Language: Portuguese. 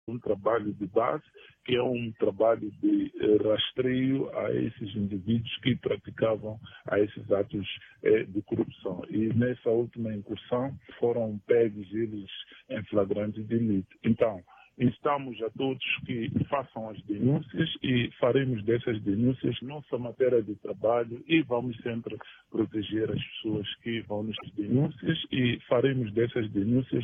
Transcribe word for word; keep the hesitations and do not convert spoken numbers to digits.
um trabalho de base, que é um trabalho de rastreio a esses indivíduos que praticavam a esses atos eh, de corrupção. E nessa última incursão foram pegos eles em flagrante delito. Então, instamos a todos que façam as denúncias e faremos dessas denúncias nossa matéria de trabalho e vamos sempre proteger as pessoas que vão nas denúncias e faremos dessas denúncias